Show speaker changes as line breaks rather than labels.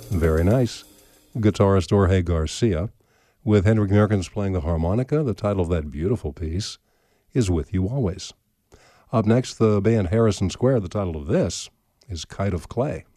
Very nice. Guitarist Jorge Garcia, with Hendrik Merkens playing the harmonica. The title of that beautiful piece is With You Always. Up next, the band Harrison Square. The title of this is Kite of Clay.